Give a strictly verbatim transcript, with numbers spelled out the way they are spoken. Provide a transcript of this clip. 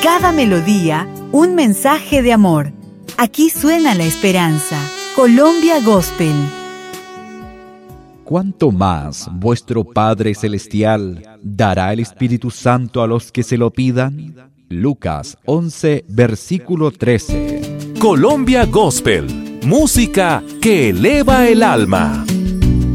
Cada melodía, un mensaje de amor. Aquí suena la esperanza. Colombia Gospel. ¿Cuánto más vuestro Padre Celestial dará el Espíritu Santo a los que se lo pidan? Lucas once, versículo trece. Colombia Gospel, música que eleva el alma.